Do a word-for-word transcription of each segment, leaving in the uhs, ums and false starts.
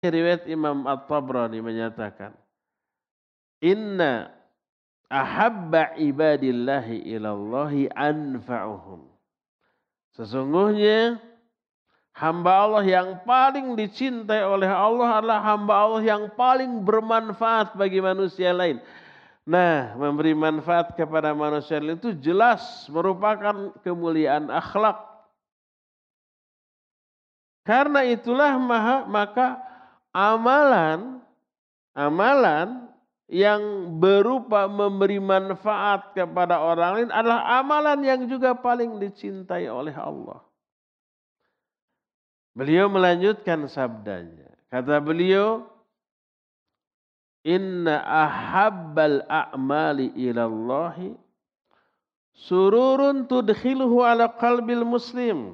Riwayat Imam At-Tabrani menyatakan, "Inna ahabba ibadillahi ilallahi anfa'uhum." Sesungguhnya hamba Allah yang paling dicintai oleh Allah adalah hamba Allah yang paling bermanfaat bagi manusia lain. Nah, memberi manfaat kepada manusia lain itu jelas merupakan kemuliaan akhlak. Karena itulah maha, maka amalan amalan yang berupa memberi manfaat kepada orang lain adalah amalan yang juga paling dicintai oleh Allah. Beliau melanjutkan sabdanya. Kata beliau, "Inna ahabbal a'mali ilallahi sururun tudkhiluhu ala qalbil muslim.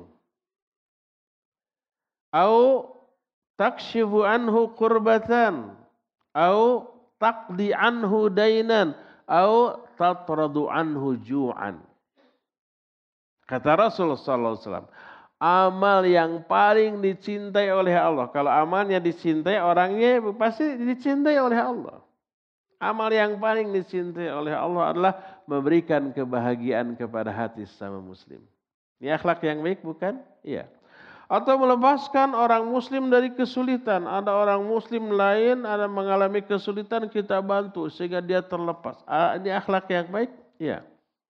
Au takshifu anhu qurbatan. Au taqdi anhu dainan. Au tatradu anhu ju'an." Kata Rasulullah sallallahu alaihi wasallam, amal yang paling dicintai oleh Allah. Kalau amalnya dicintai, orangnya pasti dicintai oleh Allah. Amal yang paling dicintai oleh Allah adalah memberikan kebahagiaan kepada hati sesama muslim. Ini akhlak yang baik bukan? Iya. Atau melepaskan orang muslim dari kesulitan. Ada orang muslim lain ada mengalami kesulitan, kita bantu sehingga dia terlepas. Ini akhlak yang baik? Iya.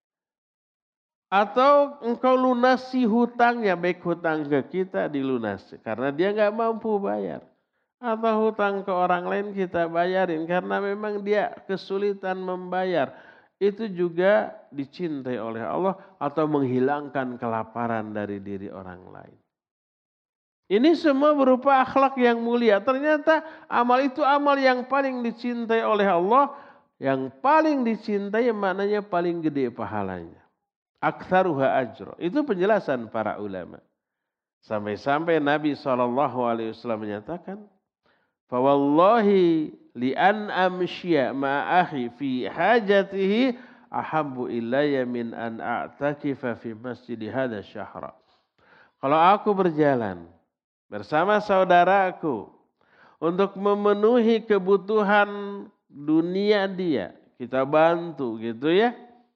Atau engkau lunasi hutangnya, baik hutang ke kita dilunasi karena dia nggak mampu bayar. Atau hutang ke orang lain kita bayarin karena memang dia kesulitan membayar. Itu juga dicintai oleh Allah atau menghilangkan kelaparan dari diri orang lain. Ini semua berupa akhlak yang mulia. Ternyata amal itu amal yang paling dicintai oleh Allah. Yang paling dicintai maknanya paling gede pahalanya. Aktsaruha ajra. Itu penjelasan para ulama. Sampai-sampai Nabi shallallahu alaihi wasallam menyatakan, "Fawallahi li an amshiya ma akhi fi hajatihi ahabbu ilayya min an a'takifa fi masjid hadha syahra." Kalau aku berjalan bersama saudaraku untuk memenuhi kebutuhan dunia dia, kita bantu gitu ya,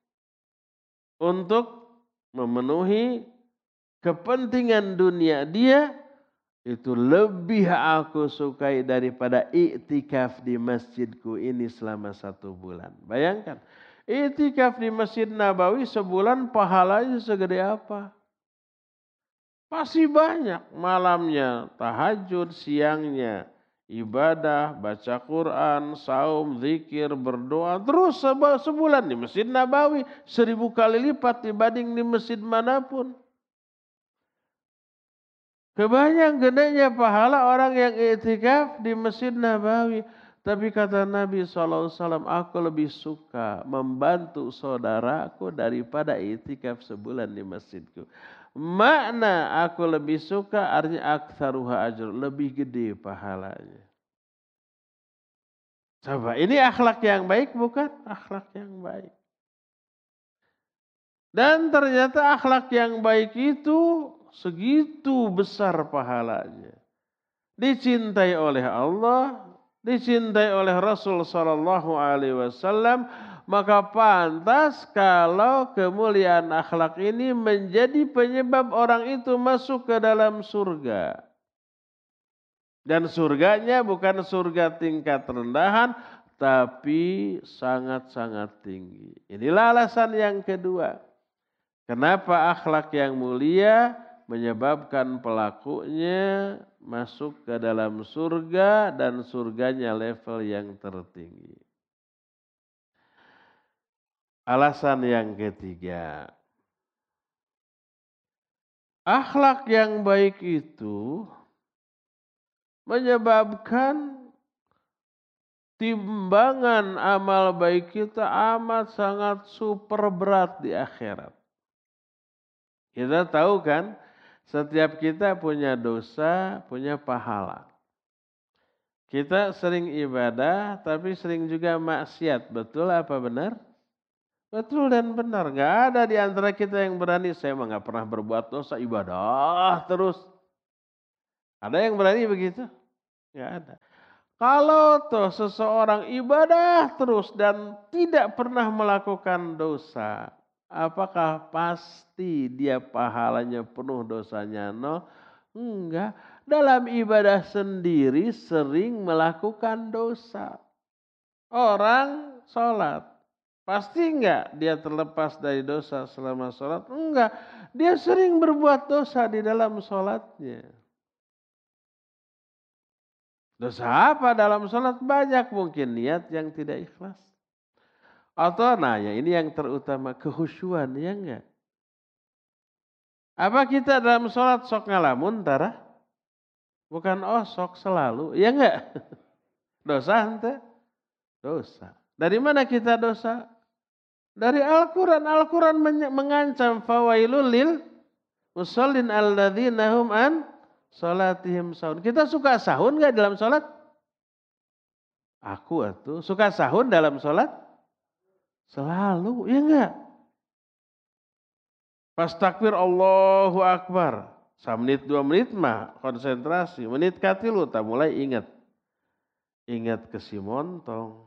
untuk memenuhi kepentingan dunia dia, itu lebih aku sukai daripada iktikaf di masjidku ini selama satu bulan. Bayangkan, iktikaf di Masjid Nabawi sebulan pahalanya segede apa? Pasti banyak. Malamnya tahajud, siangnya ibadah, baca Quran, saum, zikir, berdoa. Terus sebulan di Masjid Nabawi seribu kali lipat dibanding di masjid manapun. Kebanyakan gedenya pahala orang yang iktikaf di Masjid Nabawi. Tapi kata Nabi shallallahu alaihi wasallam, aku lebih suka membantu saudaraku daripada iktikaf sebulan di masjidku. Makna aku lebih suka artinya aktsaruha ajr, lebih gede pahalanya. Coba, ini akhlak yang baik bukan? Akhlak yang baik. Dan ternyata akhlak yang baik itu segitu besar pahalanya. Dicintai oleh Allah, dicintai oleh Rasul sallallahu alaihi wasallam, maka pantas kalau kemuliaan akhlak ini menjadi penyebab orang itu masuk ke dalam surga. Dan surganya bukan surga tingkat rendahan, tapi sangat-sangat tinggi. Inilah alasan yang kedua. Kenapa akhlak yang mulia menyebabkan pelakunya masuk ke dalam surga dan surganya level yang tertinggi. Alasan yang ketiga. Akhlak yang baik itu menyebabkan timbangan amal baik kita amat sangat super berat di akhirat. Kita tahu kan, setiap kita punya dosa, punya pahala. Kita sering ibadah, tapi sering juga maksiat. Betul apa benar? Betul dan benar. Gak ada di antara kita yang berani, saya mah gak pernah berbuat dosa, ibadah terus. Ada yang berani begitu? Nggak ada. Kalau tuh seseorang ibadah terus dan tidak pernah melakukan dosa, apakah pasti dia pahalanya penuh dosanya nol? Enggak. Dalam ibadah sendiri sering melakukan dosa. Orang sholat. Pasti enggak dia terlepas dari dosa selama sholat? Enggak. Dia sering berbuat dosa di dalam sholatnya. Dosa apa dalam sholat? Banyak, mungkin niat yang tidak ikhlas. Atau nanya, ini yang terutama kehusyuan, ya enggak? Apa kita dalam sholat sok ngalamun tara? Bukan oh sok selalu, ya enggak? Dosa ente? Dosa. Dari mana kita dosa? Dari Al-Quran. Al-Quran mengancam fawailul lil musallin alladzina hum an salatihim sahun. Kita suka sahun enggak dalam sholat? Aku atuh suka sahun dalam sholat? Selalu, ya enggak? Pas takbir Allahu Akbar. Semenit dua menit mah konsentrasi. Menit katilu tak mulai ingat. Ingat ke si montong.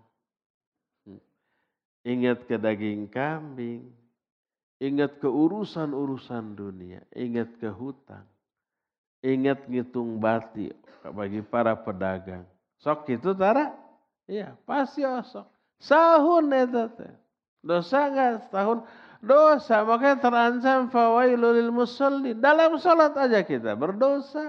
Ingat ke daging kambing. Ingat ke urusan-urusan dunia. Ingat ke hutang. Ingat ngitung bati bagi para pedagang. Sok gitu tara? Iya, pasti osok. Sahun eta teh. Dosa enggak setahun? Dosa, makanya terancam fawailul lil musallin. Dalam salat aja kita berdosa.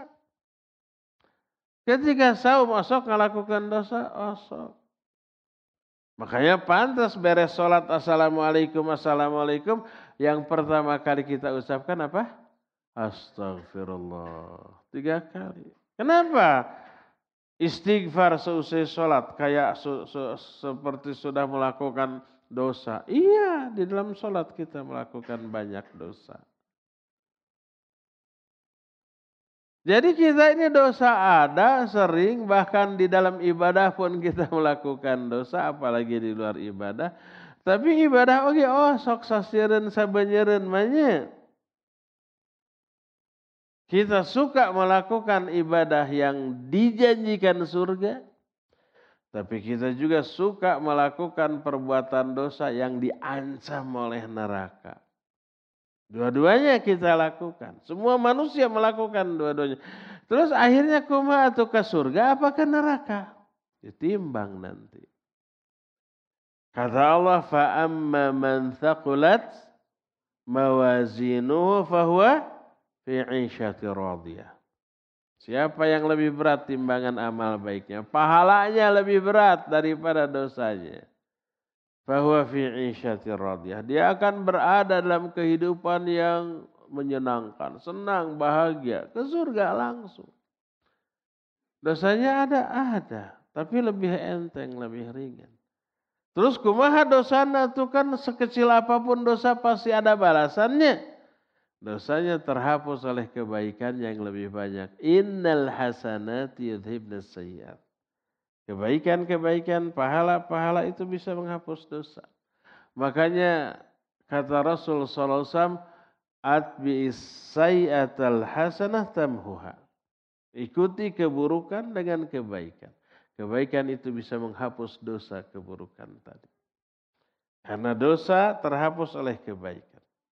Ketika saum osok ngelakukan dosa, osok. Makanya pantas beres salat assalamualaikum assalamualaikum, yang pertama kali kita ucapkan apa? Astagfirullah. Tiga kali. Kenapa? Istighfar seusai salat kayak su, su, seperti sudah melakukan dosa. Iya, di dalam sholat kita melakukan banyak dosa. Jadi kita ini dosa ada sering, bahkan di dalam ibadah pun kita melakukan dosa, apalagi di luar ibadah. Tapi ibadah oke, oh sok sasireun sabanyereun manya. Kita suka melakukan ibadah yang dijanjikan surga. Tapi kita juga suka melakukan perbuatan dosa yang diancam oleh neraka. Dua-duanya kita lakukan. Semua manusia melakukan dua-duanya. Terus akhirnya kumaha atau ke surga apa ke neraka? Ditimbang nanti. Kata Allah, فَأَمَّا مَنْ ثَقُلَتْ مَوَازِينُهُ فَهُوَ فِي عِيشَةٍ رَاضِيَةٍ. Siapa yang lebih berat timbangan amal baiknya, pahalanya lebih berat daripada dosanya. Fahuwa fi 'isyatir radiyah. Dia akan berada dalam kehidupan yang menyenangkan, senang, bahagia, ke surga langsung. Dosanya ada, ada, tapi lebih enteng, lebih ringan. Terus kumaha dosana itu kan sekecil apapun dosa pasti ada balasannya. Dosanya terhapus oleh kebaikan yang lebih banyak. Innal hasanati yudhibnas sayyi'at. Kebaikan-kebaikan, pahala-pahala itu bisa menghapus dosa. Makanya kata Rasul sallallahu alaihi wasallam, atbi'is sayyi'atal hasanah tamhuha. Ikuti keburukan dengan kebaikan. Kebaikan itu bisa menghapus dosa keburukan tadi. Karena dosa terhapus oleh kebaikan.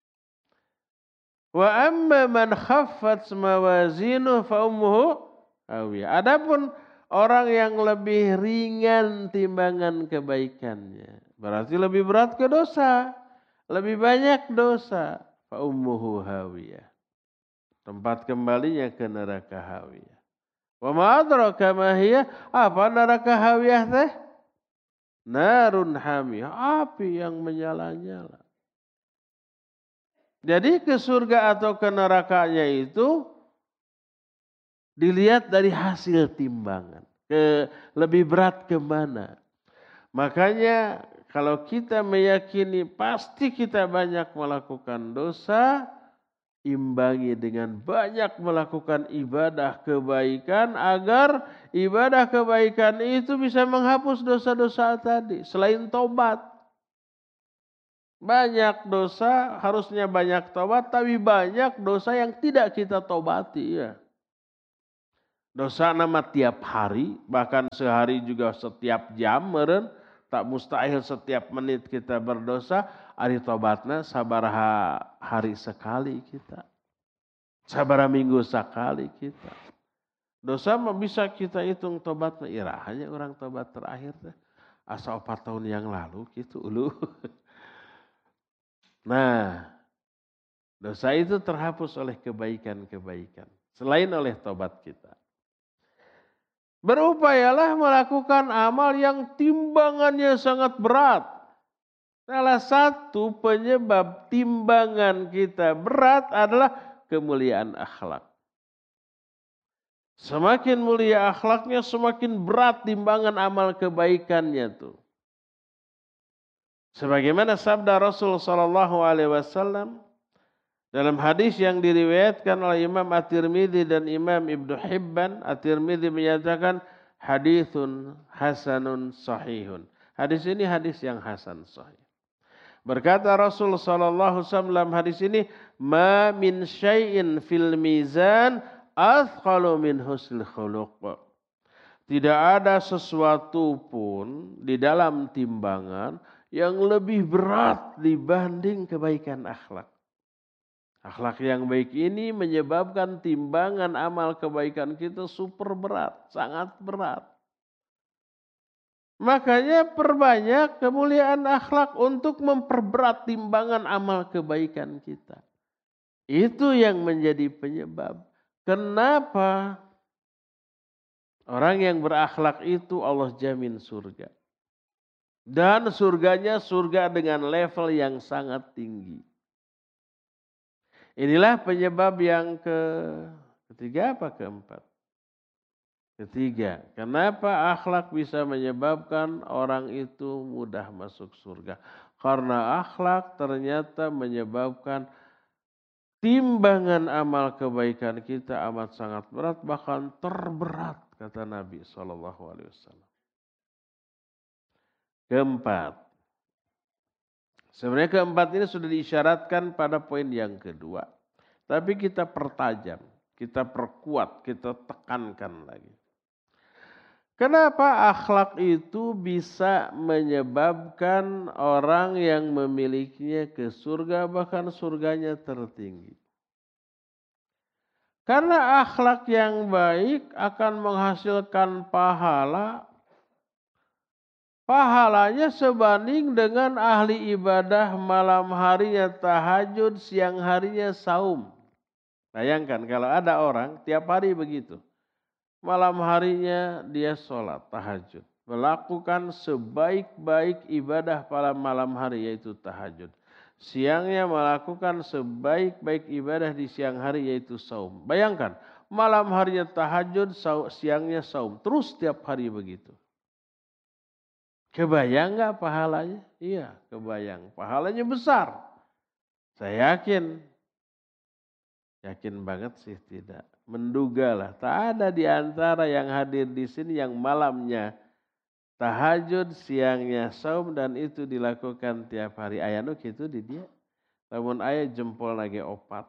Wa amma man khaffat mawazinuhu fa ummuhu hawiyah. Adapun orang yang lebih ringan timbangan kebaikannya, berarti lebih berat ke dosa, lebih banyak dosa, fa ummuhu hawiyah. Tempat kembalinya ke neraka hawiyah. Wa ma adraka ma hiya? Apa neraka hawiyah teh? Narun hamiyah, api yang menyala-nyala. Jadi ke surga atau ke nerakanya itu dilihat dari hasil timbangan. Ke, lebih berat kemana. Makanya kalau kita meyakini pasti kita banyak melakukan dosa, imbangi dengan banyak melakukan ibadah kebaikan agar ibadah kebaikan itu bisa menghapus dosa-dosa tadi. Selain tobat. Banyak dosa, harusnya banyak tobat, tapi banyak dosa yang tidak kita tobati. Ya. Dosa nama tiap hari, bahkan sehari juga setiap jam meren, tak mustahil setiap menit kita berdosa, ari tobatna sabaraha hari sekali kita. Sabaraha minggu sekali kita. Dosa mah bisa kita hitung tobatna, ira hanya orang tobat terakhir teh asa opat tahun yang lalu gitu ulu. Nah, dosa itu terhapus oleh kebaikan-kebaikan selain oleh tobat kita. Berupayalah melakukan amal yang timbangannya sangat berat. Salah satu penyebab timbangan kita berat adalah kemuliaan akhlak. Semakin mulia akhlaknya, semakin berat timbangan amal kebaikannya tuh. Sebagaimana sabda Rasul sallallahu alaihi wasallam dalam hadis yang diriwayatkan oleh Imam At-Tirmidzi dan Imam Ibnu Hibban, At-Tirmidzi menyatakan haditsun hasanun sahihun. Hadis ini hadis yang hasan sahih. Berkata Rasul sallallahu alaihi wasallam dalam hadis ini, "Ma min syai'in fil mizan athqalu min husnil khuluq." Tidak ada sesuatu pun di dalam timbangan yang lebih berat dibanding kebaikan akhlak. Akhlak yang baik ini menyebabkan timbangan amal kebaikan kita super berat, sangat berat. Makanya perbanyak kemuliaan akhlak untuk memperberat timbangan amal kebaikan kita. Itu yang menjadi penyebab. Kenapa orang yang berakhlak itu Allah jamin surga. Dan surganya surga dengan level yang sangat tinggi. Inilah penyebab yang ke ketiga apa keempat? Ketiga, kenapa akhlak bisa menyebabkan orang itu mudah masuk surga? Karena akhlak ternyata menyebabkan timbangan amal kebaikan kita amat sangat berat, bahkan terberat, kata Nabi shallallahu alaihi wasallam. Keempat, sebenarnya keempat ini sudah diisyaratkan pada poin yang kedua. Tapi kita pertajam, kita perkuat, kita tekankan lagi. Kenapa akhlak itu bisa menyebabkan orang yang memilikinya ke surga, bahkan surganya tertinggi? Karena akhlak yang baik akan menghasilkan pahala. Pahalanya sebanding dengan ahli ibadah malam harinya tahajud, siang harinya saum. Bayangkan kalau ada orang tiap hari begitu. Malam harinya dia sholat tahajud. Melakukan sebaik-baik ibadah pada malam hari yaitu tahajud. Siangnya melakukan sebaik-baik ibadah di siang hari yaitu saum. Bayangkan malam harinya tahajud, siangnya saum. Terus tiap hari begitu. Kebayang gak pahalanya? Iya, kebayang. Pahalanya besar. Saya yakin. Yakin banget sih tidak. Mendugalah. Tak ada di antara yang hadir di sini yang malamnya tahajud, siangnya saum, dan itu dilakukan tiap hari. Ayah nu gitu di dia. Namun ayah jempol lagi opat.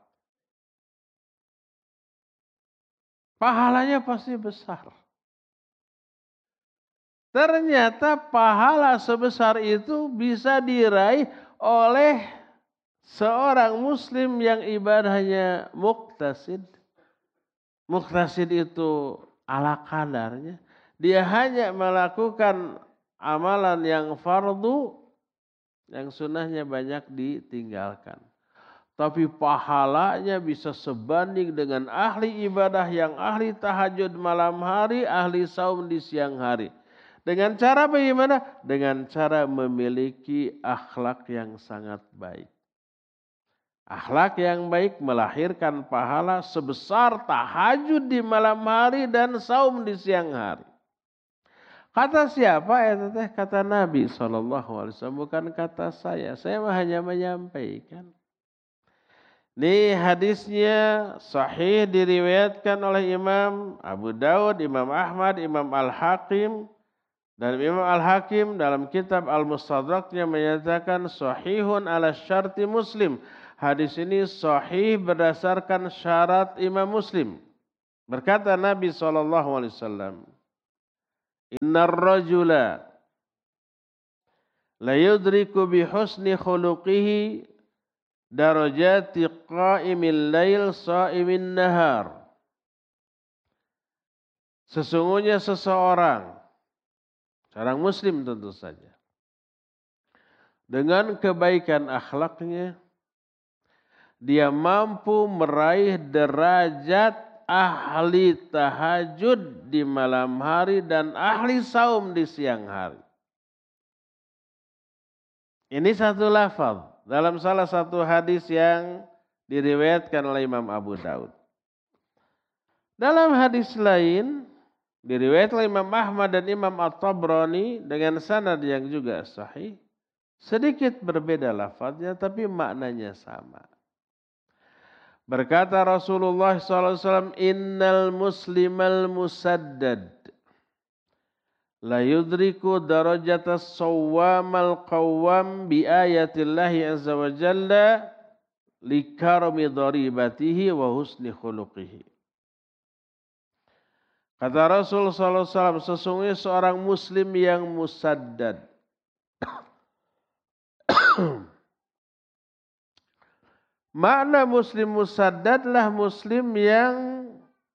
Pahalanya pasti besar. Ternyata pahala sebesar itu bisa diraih oleh seorang muslim yang ibadahnya muqtasid. Muqtasid itu ala kadarnya. Dia hanya melakukan amalan yang fardu, yang sunnahnya banyak ditinggalkan. Tapi pahalanya bisa sebanding dengan ahli ibadah yang ahli tahajud malam hari, ahli saum di siang hari. Dengan cara bagaimana? Dengan cara memiliki akhlak yang sangat baik. Akhlak yang baik melahirkan pahala sebesar tahajud di malam hari dan saum di siang hari. Kata siapa? Ya teteh, kata Nabi shallallahu alaihi wasallam, bukan kata saya. Saya hanya menyampaikan. Ini hadisnya sahih diriwayatkan oleh Imam Abu Daud, Imam Ahmad, Imam Al-Hakim. Dan Imam Al-Hakim dalam kitab Al-Mustadraknya menyatakan sahihun ala syarti Muslim. Hadis ini sahih berdasarkan syarat Imam Muslim. Berkata Nabi shallallahu alaihi wasallam, "Innar rajula la yudriku bi husni khuluqihi darajati qa'imil lail sha'imin nahar." Sesungguhnya seseorang, seorang muslim tentu saja, dengan kebaikan akhlaknya, dia mampu meraih derajat ahli tahajud di malam hari dan ahli saum di siang hari. Ini satu lafaz dalam salah satu hadis yang diriwayatkan oleh Imam Abu Daud. Dalam hadis lain diriwayatkan oleh Imam Ahmad dan Imam At-Tabrani dengan sanad yang juga sahih. Sedikit berbeda lafaznya tapi maknanya sama. Berkata Rasulullah shallallahu alaihi wasallam, "Innal muslimal musaddad la yudriku darajatas sawwamal qawwam bi ayatillahi azza wa jalla li karami daribatihi wa husni khuluqihi." Kata Rasul shallallahu alaihi wasallam, sesungguhnya seorang muslim yang musaddad, makna muslim musaddadlah muslim yang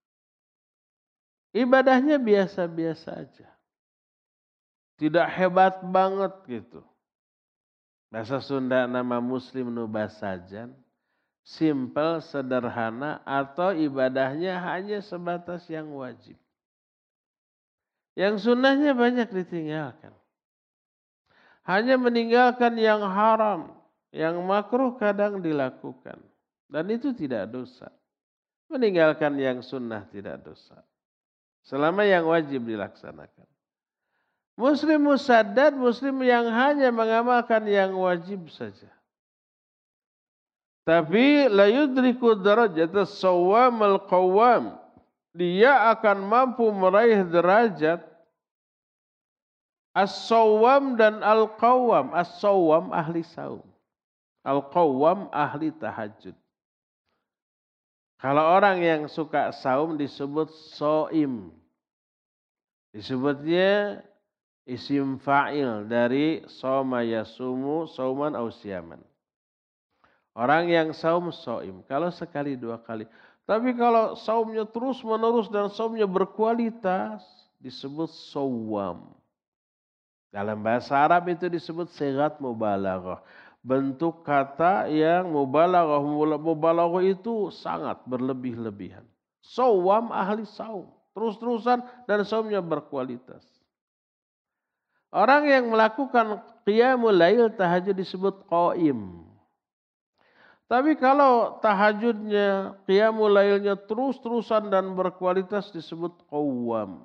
ibadahnya biasa-biasa aja. Tidak hebat banget gitu. Bahasa Sunda nama muslim nu basajan. Simple, sederhana, atau ibadahnya hanya sebatas yang wajib. Yang sunnahnya banyak ditinggalkan. Hanya meninggalkan yang haram. Yang makruh kadang dilakukan. Dan itu tidak dosa. Meninggalkan yang sunnah tidak dosa. Selama yang wajib dilaksanakan. Muslim musaddad, muslim yang hanya mengamalkan yang wajib saja. Tapi la yudriku darajat as-sawwam al-qawwam. Dia akan mampu meraih derajat as-sawwam dan al-qawwam. As-sawwam ahli saum. Al-qawwam ahli tahajud. Kalau orang yang suka saum disebut so'im. Disebutnya isim fa'il dari soma yasumu sauman au siyaman. Orang yang saum so'im. Kalau sekali dua kali. Tapi kalau saumnya terus menerus dan saumnya berkualitas disebut sawwam. Dalam bahasa Arab itu disebut sigat mubalaghah. Bentuk kata yang mubalaghah. Mubalaghah itu sangat berlebih-lebihan. Sawwam ahli saum. Terus-terusan dan saumnya berkualitas. Orang yang melakukan qiyamul lail tahajud disebut qaim. Tapi kalau tahajudnya, qiyamul lailnya terus-terusan dan berkualitas disebut qawwam.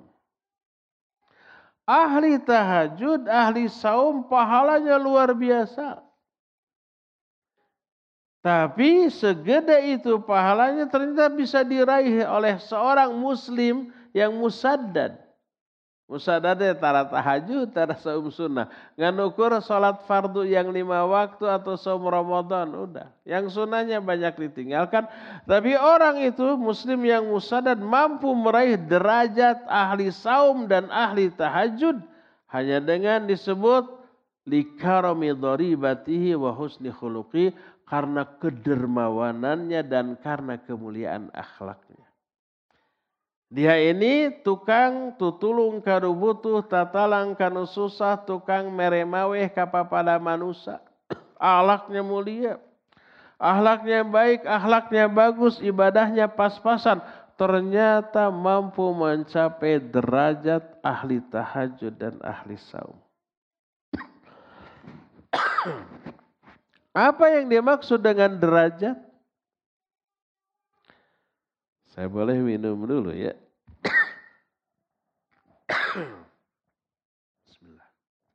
Ahli tahajud, ahli saum pahalanya luar biasa. Tapi segede itu pahalanya ternyata bisa diraih oleh seorang muslim yang musaddad. Musaddad ya tara tahajud, tara saum sunnah. Ngan ukur sholat fardu yang lima waktu atau saum Ramadan. Udah. Yang sunnahnya banyak ditinggalkan. Tapi orang itu muslim yang musaddad mampu meraih derajat ahli saum dan ahli tahajud. Hanya dengan disebut likarami dharibatihi wa husni khuluqi. Karena kedermawanannya dan karena kemuliaan akhlaknya. Dia ini tukang tutulung kanu butuh, tatalang kanu susah, tukang meremaweh kapapada manusia. Akhlaknya mulia, akhlaknya baik, akhlaknya bagus, ibadahnya pas-pasan. Ternyata mampu mencapai derajat ahli tahajud dan ahli saum. Apa yang dimaksud dengan derajat? Saya boleh minum dulu ya. Bismillah.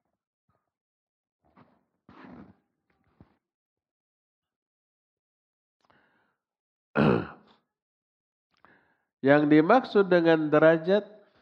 Yang dimaksud dengan derajat,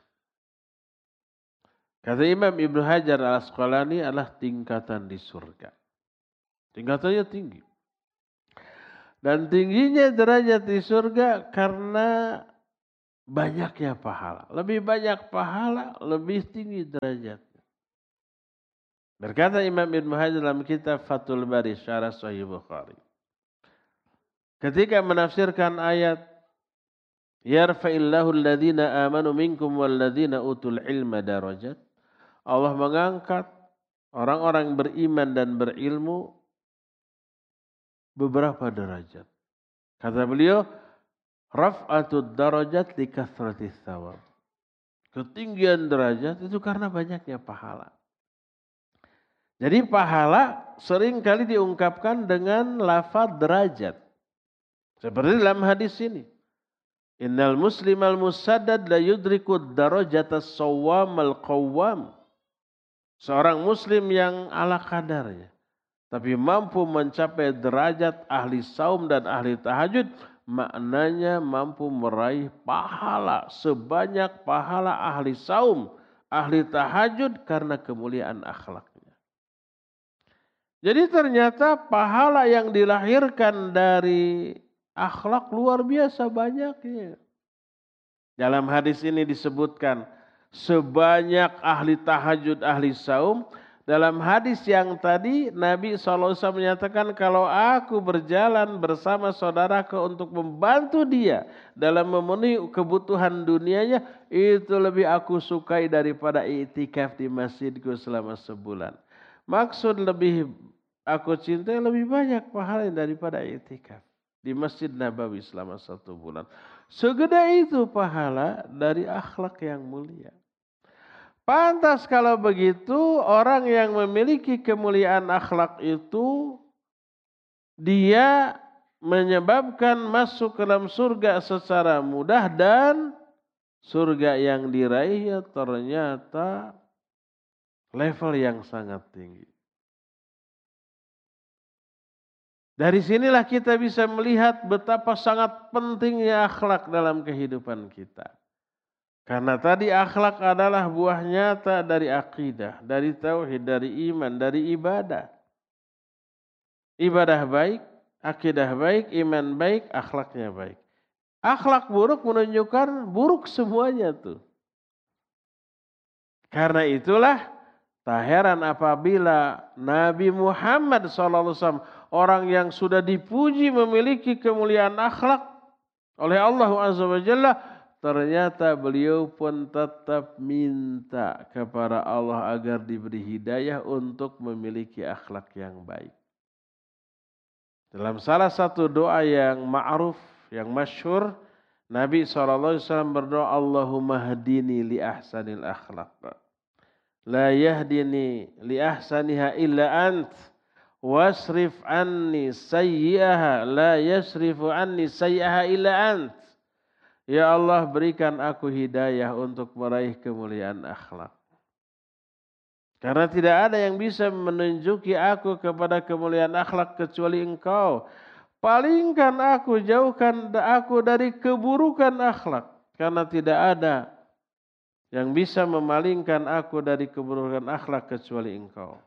kata Imam Ibnu Hajar Al-Asqalani, adalah tingkatan di surga. Tingkatannya tinggi. Dan tingginya derajat di surga karena banyaknya pahala. Lebih banyak pahala, lebih tinggi derajat. Berkata Imam Ibnu Hajar dalam kitab Fathul Bari Syarah Sahih Bukhari. Ketika menafsirkan ayat yarfa'illahu alladhina amanu minkum walladhina utul ilma darajat. Allah mengangkat orang-orang beriman dan berilmu beberapa derajat. Kata beliau, raf'atud darajat li kathratis thawab. Ketinggian derajat itu karena banyaknya pahala. Jadi pahala sering kali diungkapkan dengan lafaz derajat. Seperti dalam hadis ini. Innal muslimal musaddad la yudrikud darajatas sawwam al-qawwam. Seorang muslim yang ala kadarnya. Tapi mampu mencapai derajat ahli saum dan ahli tahajud. Maknanya mampu meraih pahala sebanyak pahala ahli saum, ahli tahajud karena kemuliaan akhlaknya. Jadi ternyata pahala yang dilahirkan dari akhlak luar biasa banyaknya. Dalam hadis ini disebutkan sebanyak ahli tahajud, ahli saum. Dalam hadis yang tadi Nabi shallallahu alaihi wasallam menyatakan kalau aku berjalan bersama saudaraku untuk membantu dia dalam memenuhi kebutuhan dunianya, itu lebih aku sukai daripada i'tikaf di masjidku selama sebulan. Maksud lebih aku cintai lebih banyak pahala daripada i'tikaf di Masjid Nabawi selama satu bulan. Segede itu pahala dari akhlak yang mulia. Pantas kalau begitu orang yang memiliki kemuliaan akhlak itu dia menyebabkan masuk ke dalam surga secara mudah dan surga yang diraihnya ternyata level yang sangat tinggi. Dari sinilah kita bisa melihat betapa sangat pentingnya akhlak dalam kehidupan kita. Karena tadi akhlak adalah buah nyata dari akidah, dari tauhid, dari iman, dari ibadah. Ibadah baik, akidah baik, iman baik, akhlaknya baik. Akhlak buruk menunjukkan buruk semuanya tuh. Karena itulah tak heran apabila Nabi Muhammad shallallahu alaihi wasallam, orang yang sudah dipuji memiliki kemuliaan akhlak oleh Allah Azza wa Jalla, ternyata beliau pun tetap minta kepada Allah agar diberi hidayah untuk memiliki akhlak yang baik. Dalam salah satu doa yang ma'ruf, yang masyhur, Nabi shallallahu alaihi wasallam berdoa, Allahumma hadini li ahsanil akhlaq. La yahdini li ahsaniha illa ant. Wasrif anni sayyi'aha. La yasrifu anni sayyi'aha illa ant. Ya Allah, berikan aku hidayah untuk meraih kemuliaan akhlak. Karena tidak ada yang bisa menunjuki aku kepada kemuliaan akhlak kecuali Engkau. Palingkan aku, jauhkan aku dari keburukan akhlak. Karena tidak ada yang bisa memalingkan aku dari keburukan akhlak kecuali Engkau.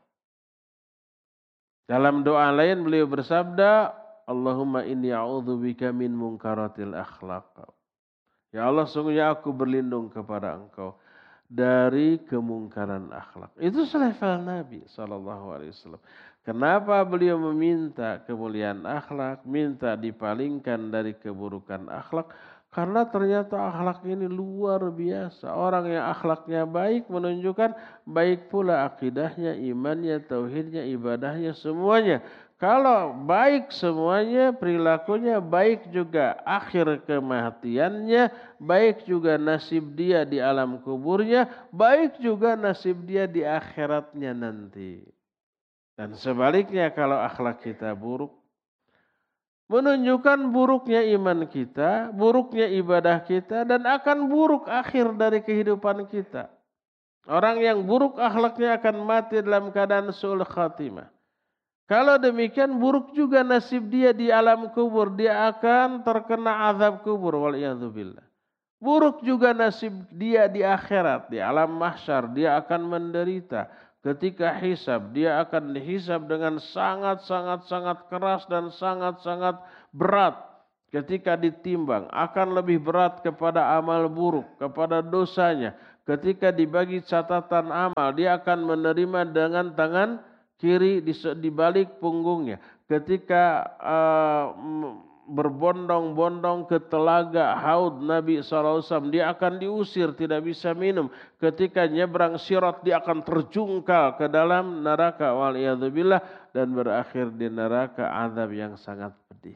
Dalam doa lain beliau bersabda, Allahumma inni a'udzubika min munkaratil akhlaq. Ya Allah, sungguhnya aku berlindung kepada Engkau dari kemungkaran akhlak. Itu selevel Nabi shallallahu alaihi wasallam. Kenapa beliau meminta kemuliaan akhlak, minta dipalingkan dari keburukan akhlak? Karena ternyata akhlak ini luar biasa. Orang yang akhlaknya baik menunjukkan baik pula akidahnya, imannya, tauhidnya, ibadahnya, semuanya. Kalau baik semuanya, perilakunya baik juga akhir kematiannya, baik juga nasib dia di alam kuburnya, baik juga nasib dia di akhiratnya nanti. Dan sebaliknya kalau akhlak kita buruk, menunjukkan buruknya iman kita, buruknya ibadah kita, dan akan buruk akhir dari kehidupan kita. Orang yang buruk akhlaknya akan mati dalam keadaan su'ul khatimah. Kalau demikian buruk juga nasib dia di alam kubur. Dia akan terkena azab kubur. Waliyadzubillah. Buruk juga nasib dia di akhirat. Di alam mahsyar dia akan menderita. Ketika hisab, dia akan dihisab dengan sangat-sangat-sangat keras dan sangat-sangat berat. ketika ditimbang akan lebih berat kepada amal buruk, kepada dosanya. Ketika dibagi catatan amal, dia akan menerima dengan tangan kiri di balik punggungnya. Ketika uh, berbondong-bondong ke telaga haud Nabi shallallahu alaihi wasallam, dia akan diusir, tidak bisa minum. Ketika nyebrang sirat, dia akan terjungkal ke dalam neraka waliyadzubillah dan berakhir di neraka azab yang sangat pedih.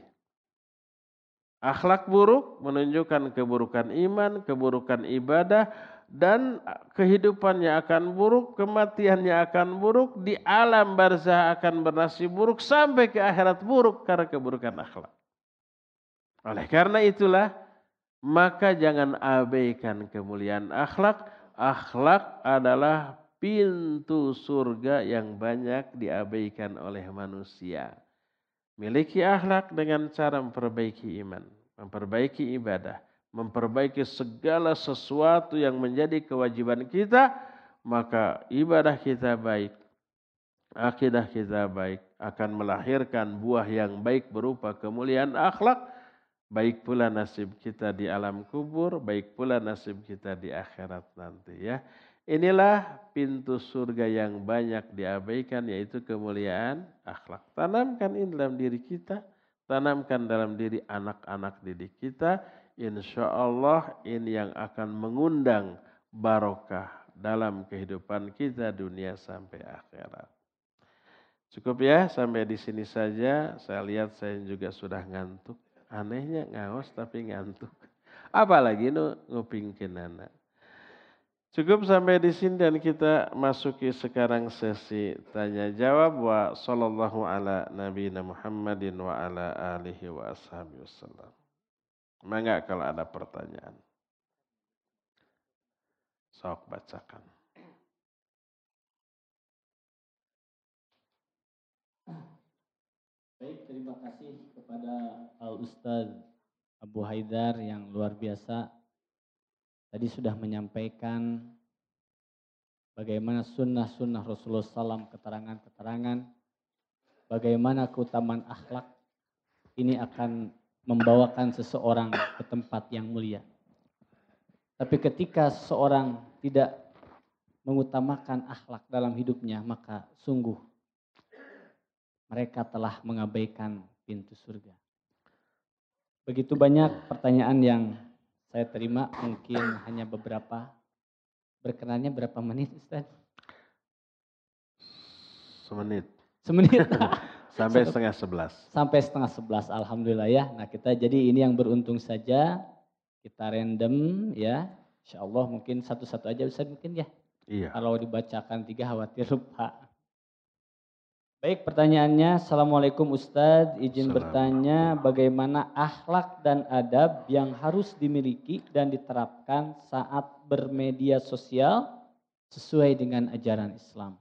Akhlak buruk menunjukkan keburukan iman, keburukan ibadah, dan kehidupannya akan buruk, kematiannya akan buruk, di alam barzah akan bernasib buruk, sampai ke akhirat buruk karena keburukan akhlak. Oleh karena itulah, maka jangan abaikan kemuliaan akhlak. Akhlak adalah pintu surga yang banyak diabaikan oleh manusia. Miliki akhlak dengan cara memperbaiki iman, memperbaiki ibadah, memperbaiki segala sesuatu yang menjadi kewajiban kita, maka ibadah kita baik, akidah kita baik, akan melahirkan buah yang baik berupa kemuliaan akhlak. Baik pula nasib kita di alam kubur, baik pula nasib kita di akhirat nanti ya. Inilah pintu surga yang banyak diabaikan, yaitu kemuliaan akhlak. Tanamkan ini dalam diri kita, tanamkan dalam diri anak-anak didik kita. Insya Allah ini yang akan mengundang barokah dalam kehidupan kita dunia sampai akhirat. Cukup ya, sampai di sini saja. Saya lihat saya juga sudah ngantuk. Anehnya ngaos tapi ngantuk. Apalagi nu ngupingkeun anak. Cukup sampai di sini dan kita masuki sekarang sesi tanya jawab. Wa sallallahu ala nabiyina Muhammadin wa ala alihi wa ashabihi wasallam. Mangga kalau ada pertanyaan. Sok bacakan. Baik, terima kasih kepada Al Ustadz Abu Haidar yang luar biasa. Tadi sudah menyampaikan bagaimana sunnah-sunnah Rasulullah shallallahu alaihi wasallam, keterangan-keterangan, bagaimana keutamaan akhlak ini akan membawakan seseorang ke tempat yang mulia. Tapi ketika seseorang tidak mengutamakan akhlak dalam hidupnya, maka sungguh mereka telah mengabaikan pintu surga. Begitu banyak pertanyaan yang saya terima, mungkin hanya beberapa. Berkenannya berapa menit, Ustaz? Semenit. Semenit. Sampai setengah sebelas. Sampai setengah sebelas, alhamdulillah ya. Nah kita jadi ini yang beruntung saja, kita random ya. Insya Allah mungkin satu-satu aja Ustaz mungkin ya. Iya. Kalau dibacakan tiga khawatir lupa. Baik, pertanyaannya, Assalamualaikum Ustadz, izin bertanya bagaimana akhlak dan adab yang harus dimiliki dan diterapkan saat bermedia sosial sesuai dengan ajaran Islam.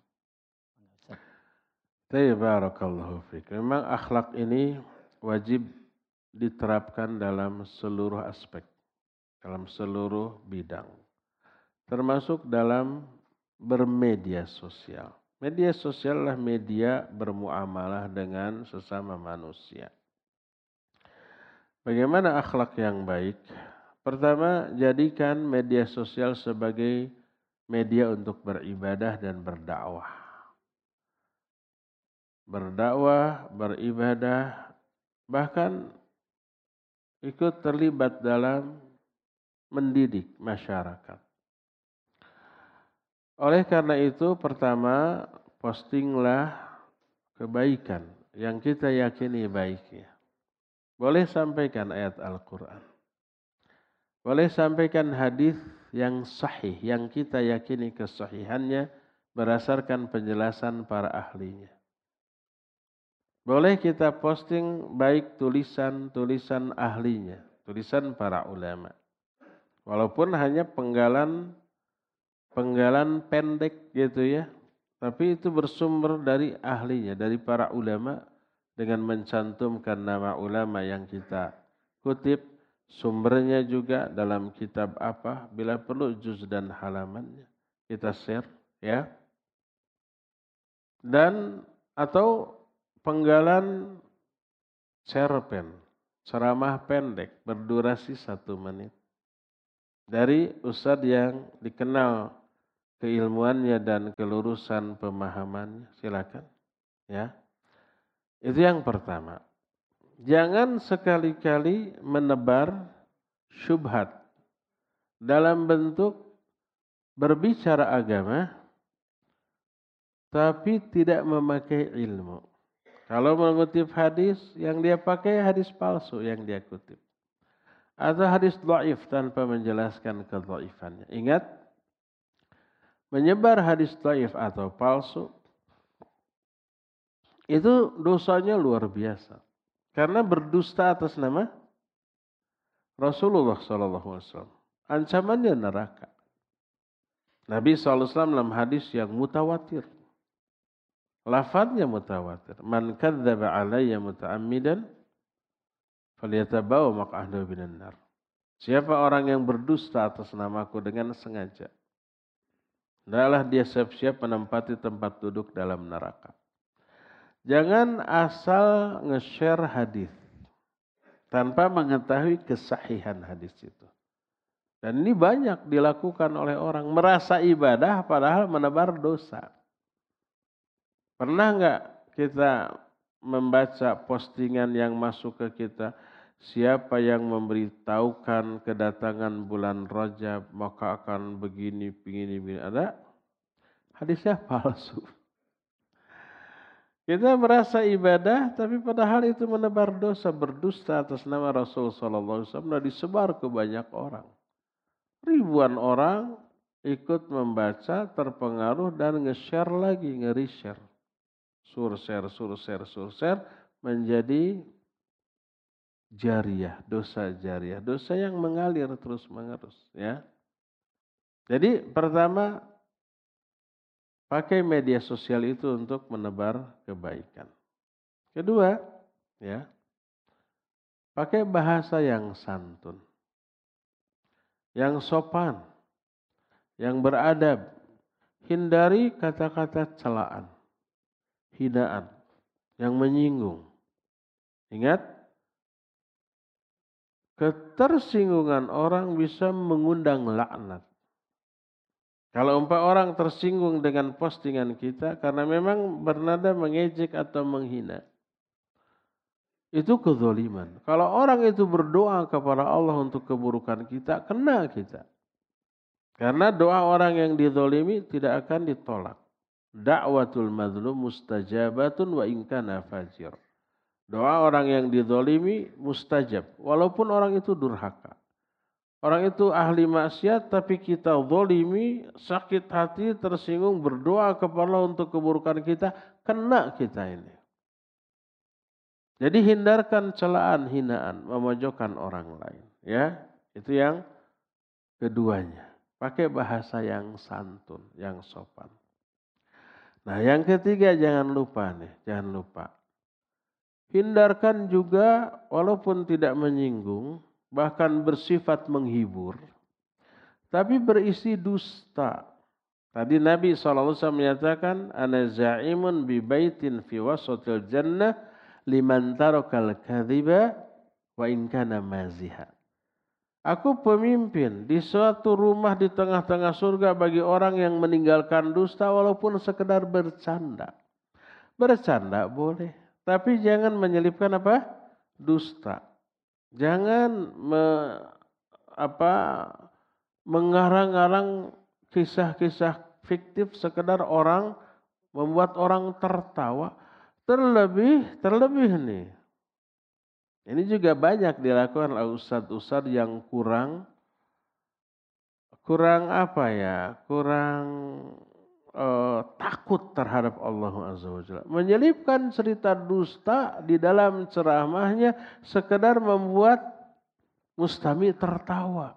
Barakallahu fiik. Memang akhlak ini wajib diterapkan dalam seluruh aspek, dalam seluruh bidang, termasuk dalam bermedia sosial. Media sosial adalah media bermuamalah dengan sesama manusia. Bagaimana akhlak yang baik? Pertama, jadikan media sosial sebagai media untuk beribadah dan berdakwah. Berdakwah, beribadah, bahkan ikut terlibat dalam mendidik masyarakat. Oleh karena itu, pertama, postinglah kebaikan yang kita yakini baiknya. Boleh sampaikan ayat Al-Quran. Boleh sampaikan hadis yang sahih, yang kita yakini kesahihannya berdasarkan penjelasan para ahlinya. Boleh kita posting baik tulisan-tulisan ahlinya, tulisan para ulama. Walaupun hanya penggalan Penggalan pendek gitu ya. Tapi itu bersumber dari ahlinya, dari para ulama. Dengan mencantumkan nama ulama yang kita kutip. Sumbernya juga dalam kitab apa. Bila perlu juz dan halamannya. Kita share ya. Dan atau penggalan cerpen. ceramah pendek berdurasi satu menit. Dari ustadz yang dikenal keilmuannya dan kelurusan pemahamannya. Silakan. Ya. Itu yang pertama. Jangan sekali-kali menebar syubhat dalam bentuk berbicara agama tapi tidak memakai ilmu. Kalau mengutip hadis, yang dia pakai hadis palsu yang dia kutip. Atau hadis dhaif tanpa menjelaskan kedhaifannya. Ingat, menyebar hadis dhaif atau palsu, itu dosanya luar biasa. Karena berdusta atas nama Rasulullah shallallahu alaihi wasallam. Ancamannya neraka. Nabi shallallahu alaihi wasallam dalam hadis yang mutawatir. Lafadznya mutawatir. Man kadzdzaba alayya muta'ammidan falyatabawa maq'adahu minan nar. Siapa orang yang berdusta atas namaku dengan sengaja, hendaklah dia siap-siap menempati tempat duduk dalam neraka. Jangan asal nge-share hadis tanpa mengetahui kesahihan hadis itu. Dan ini banyak dilakukan oleh orang merasa ibadah padahal menebar dosa. Pernah enggak kita membaca postingan yang masuk ke kita, siapa yang memberitahukan kedatangan bulan Rajab maka akan begini, begini, begini. Ada? Hadisnya palsu. Kita merasa ibadah tapi padahal itu menebar dosa, berdusta atas nama Rasul sallallahu alaihi wasallam dan disebar ke banyak orang. Ribuan orang ikut membaca, terpengaruh dan nge-share lagi, nge-reshare. Sur-share, sur-share, sur-share menjadi jariah, dosa jariah, dosa yang mengalir terus menerus, ya. Jadi pertama, pakai media sosial itu untuk menebar kebaikan. Kedua, ya, pakai bahasa yang santun, yang sopan, yang beradab, hindari kata-kata celaan, hinaan, yang menyinggung. Ingat, ketersinggungan orang bisa mengundang laknat. Kalau empat orang tersinggung dengan postingan kita karena memang bernada mengejek atau menghina, itu kezaliman. Kalau orang itu berdoa kepada Allah untuk keburukan kita, kena kita. Karena doa orang yang dizalimi tidak akan ditolak. Da'watul mazlum mustajabatun wa in kana fajir. Doa orang yang dizalimi mustajab walaupun orang itu durhaka. Orang itu ahli maksiat tapi kita zalimi, sakit hati, tersinggung, berdoa kepada Allah untuk keburukan kita, kena kita ini. Jadi hindarkan celaan, hinaan, memojokkan orang lain, ya. Itu yang keduanya. Pakai bahasa yang santun, yang sopan. Nah, yang ketiga jangan lupa nih, jangan lupa. Hindarkan juga walaupun tidak menyinggung, bahkan bersifat menghibur, tapi berisi dusta. Tadi Nabi shallallahu alaihi wasallam menyatakan, ana za'imun bi baitin fi wasatil jannah liman tarakal kadhiba wa in kana maziha. Aku pemimpin di suatu rumah di tengah-tengah surga bagi orang yang meninggalkan dusta walaupun sekedar bercanda. Bercanda boleh, tapi jangan menyelipkan apa? Dusta. Jangan me, apa, mengarang-arang kisah-kisah fiktif sekedar orang membuat orang tertawa. Terlebih, terlebih nih. Ini juga banyak dilakukan oleh ustadz-ustadz yang kurang, kurang apa ya, kurang uh, takut terhadap Allah Azza wa Jalla. Menyelipkan cerita dusta di dalam ceramahnya sekedar membuat mustami tertawa.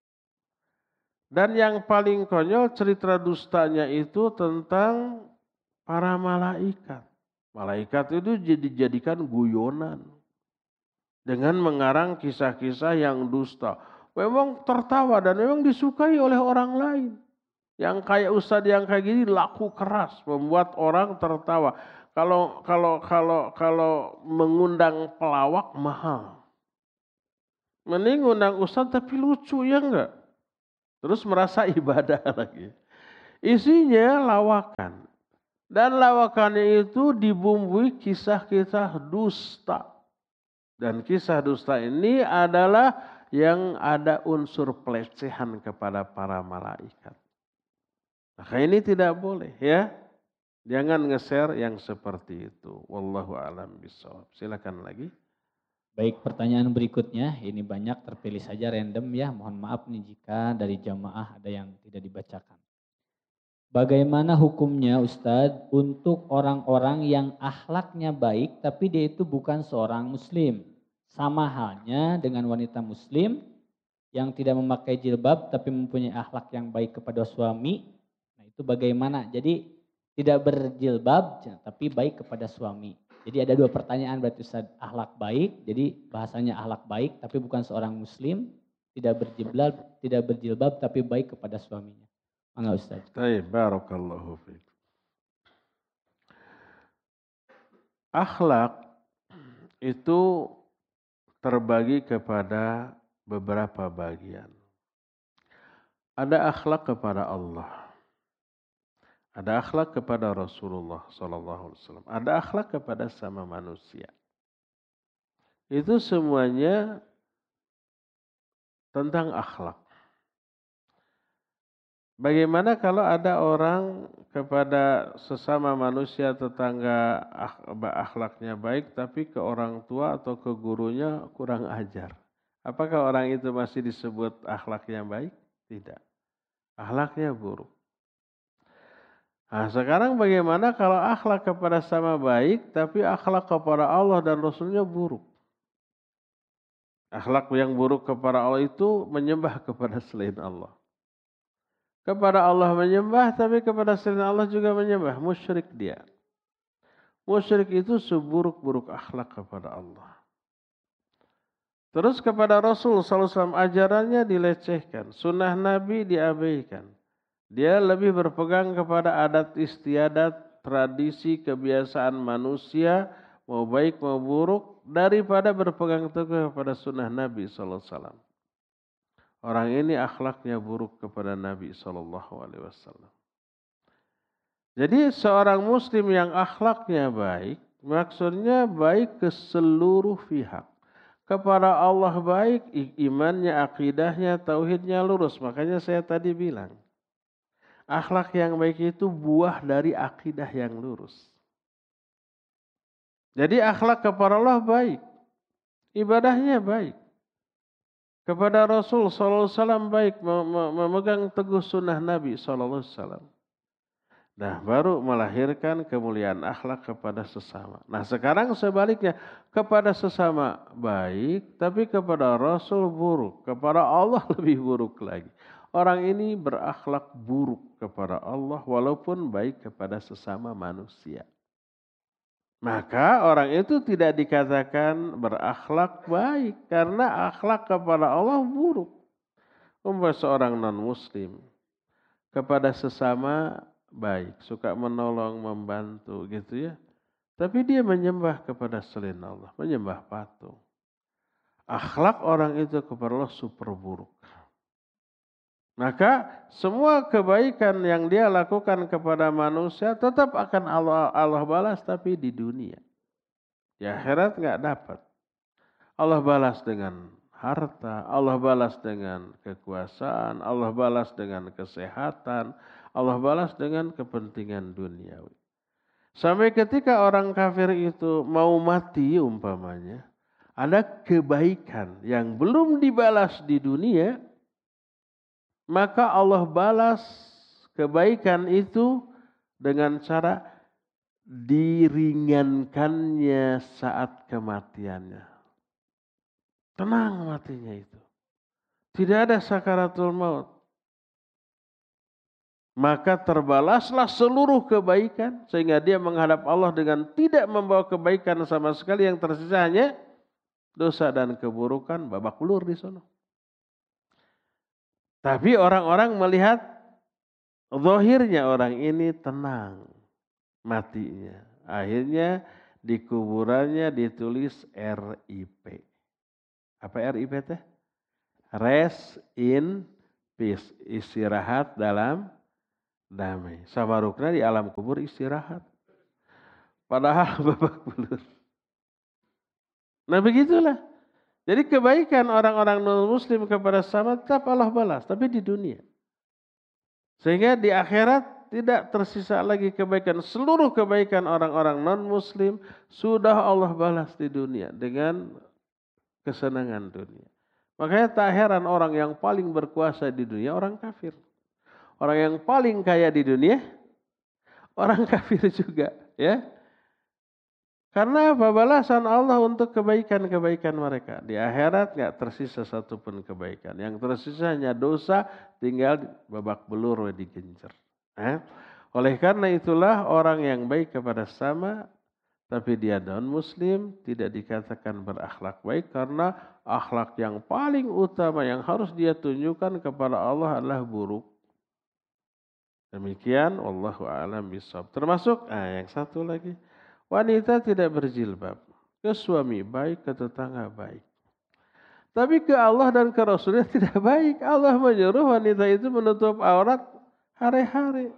Dan yang paling konyol cerita dustanya itu tentang para malaikat. Malaikat itu dijadikan guyonan. Dengan mengarang kisah-kisah yang dusta. Memang tertawa dan memang disukai oleh orang lain. Yang kayak ustadz yang kayak gini laku keras. Membuat orang tertawa. Kalau kalau kalau kalau mengundang pelawak mahal. Mending undang ustadz tapi lucu ya enggak? Terus merasa ibadah lagi. Isinya lawakan. Dan lawakannya itu dibumbui kisah-kisah dusta. Dan kisah dusta ini adalah yang ada unsur pelecehan kepada para malaikat. Maka ini tidak boleh ya. Jangan nge-share yang seperti itu. Wallahu a'lam bishawab. Silakan lagi. Baik, pertanyaan berikutnya, ini banyak terpilih saja random ya. Mohon maaf nih jika dari jamaah ada yang tidak dibacakan. Bagaimana hukumnya Ustadz untuk orang-orang yang akhlaknya baik tapi dia itu bukan seorang muslim? Sama halnya dengan wanita muslim yang tidak memakai jilbab tapi mempunyai akhlak yang baik kepada suami. Nah itu bagaimana? Jadi tidak berjilbab tapi baik kepada suami. Jadi ada dua pertanyaan berarti Ustadz, akhlak baik, jadi bahasanya akhlak baik tapi bukan seorang muslim, tidak berjilbab, tidak berjilbab tapi baik kepada suaminya. Mangga Ustaz. Baik, barakallahu fiik. Akhlak itu terbagi kepada beberapa bagian. Ada akhlak kepada Allah. Ada akhlak kepada Rasulullah sallallahu alaihi wasallam. Ada akhlak kepada sama manusia. Itu semuanya tentang akhlak. Bagaimana kalau ada orang kepada sesama manusia tetangga akhlaknya baik tapi ke orang tua atau ke gurunya kurang ajar? Apakah orang itu masih disebut akhlaknya baik? Tidak. Akhlaknya buruk. Nah, sekarang bagaimana kalau akhlak kepada sama baik tapi akhlak kepada Allah dan Rasulnya buruk? Akhlak yang buruk kepada Allah itu menyembah kepada selain Allah. Kepada Allah menyembah, tapi kepada selain Allah juga menyembah. Musyrik dia. Musyrik itu seburuk-buruk akhlak kepada Allah. Terus kepada Rasul sallallahu alaihi wasallam ajarannya dilecehkan. Sunnah Nabi diabaikan. Dia lebih berpegang kepada adat istiadat, tradisi, kebiasaan manusia, mau baik mau buruk, daripada berpegang teguh kepada sunnah Nabi sallallahu alaihi wasallam. Orang ini akhlaknya buruk kepada Nabi shallallahu alaihi wasallam. Jadi seorang muslim yang akhlaknya baik, maksudnya baik ke seluruh pihak. Kepada Allah baik, imannya, akidahnya, tauhidnya lurus. Makanya saya tadi bilang, akhlak yang baik itu buah dari akidah yang lurus. Jadi akhlak kepada Allah baik, ibadahnya baik. Kepada Rasul sallallahu alaihi wasallam baik, memegang teguh sunnah Nabi sallallahu alaihi wasallam. Nah, baru melahirkan kemuliaan akhlak kepada sesama. Nah, sekarang sebaliknya, kepada sesama baik, tapi kepada Rasul buruk. Kepada Allah lebih buruk lagi. Orang ini berakhlak buruk kepada Allah walaupun baik kepada sesama manusia. Maka orang itu tidak dikatakan berakhlak baik karena akhlak kepada Allah buruk. Umpama seorang non-muslim kepada sesama baik, suka menolong, membantu gitu ya. Tapi dia menyembah kepada selain Allah, menyembah patung. Akhlak orang itu kepada Allah super buruk. Maka semua kebaikan yang dia lakukan kepada manusia tetap akan Allah, Allah balas tapi di dunia. Di akhirat nggak dapat. Allah balas dengan harta, Allah balas dengan kekuasaan, Allah balas dengan kesehatan, Allah balas dengan kepentingan duniawi. Sampai ketika orang kafir itu mau mati umpamanya, ada kebaikan yang belum dibalas di dunia, maka Allah balas kebaikan itu dengan cara diringankannya saat kematiannya. Tenang matinya itu. Tidak ada sakaratul maut. Maka terbalaslah seluruh kebaikan sehingga dia menghadap Allah dengan tidak membawa kebaikan sama sekali, yang tersisa hanya dosa dan keburukan, babak belur di sana. Tapi orang-orang melihat zahirnya orang ini tenang matinya. Akhirnya di kuburannya ditulis R I P. Apa R I P teh? Rest in peace. Istirahat dalam damai. Samarukna di alam kubur istirahat. Padahal babak belur. Nah begitulah. Jadi kebaikan orang-orang non-muslim kepada sesama tetap Allah balas. Tapi di dunia. Sehingga di akhirat tidak tersisa lagi kebaikan. Seluruh kebaikan orang-orang non-muslim sudah Allah balas di dunia. Dengan kesenangan dunia. Makanya tak heran orang yang paling berkuasa di dunia orang kafir. Orang yang paling kaya di dunia orang kafir juga. Ya. Karena apa? Balasan Allah untuk kebaikan-kebaikan mereka. Di akhirat gak tersisa satupun kebaikan. Yang tersisa hanya dosa, tinggal babak belur digencer. Eh? Oleh karena itulah orang yang baik kepada sesama, tapi dia non-muslim, tidak dikatakan berakhlak baik. Karena akhlak yang paling utama yang harus dia tunjukkan kepada Allah adalah buruk. Demikian, wallahu a'lam bishawab. Termasuk, ah, yang satu lagi. Wanita tidak berjilbab. Ke suami baik, ke tetangga baik. Tapi ke Allah dan ke Rasulnya tidak baik. Allah menyuruh wanita itu menutup aurat hari-hari.